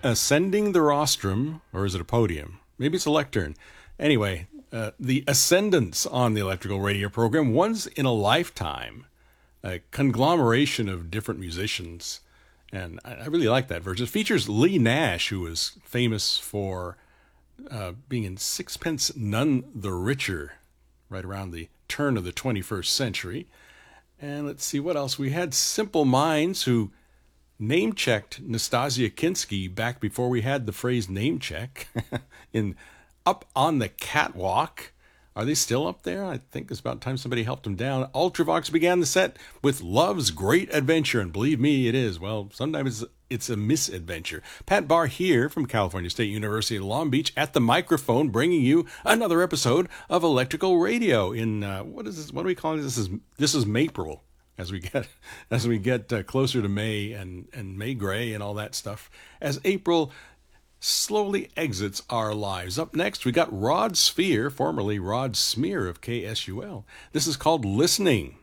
ascending the rostrum, or is it a podium? Maybe it's a lectern. Anyway, the ascendants on the Electrical Radio program, once in a lifetime, a conglomeration of different musicians. And I really like that version. It features Lee Nash, who was famous for being in Sixpence None the Richer, right around the turn of the 21st century. And let's see what else. We had Simple Minds, who name-checked Nastasia Kinski back before we had the phrase name check in Up on the Catwalk. Are they still up there? I think it's about time somebody helped them down. Ultravox began the set with Love's Great Adventure, and believe me, it is. Well, sometimes it's a misadventure. Pat Barr here from California State University in Long Beach at the microphone, bringing you another episode of Electrical Radio. In what is this? What are we calling this? This is April. As we get closer to May and May Gray and all that stuff, as April slowly exits our lives. Up next, we got Rod Sphere, formerly Rod Smear of KSUL. This is called Listening.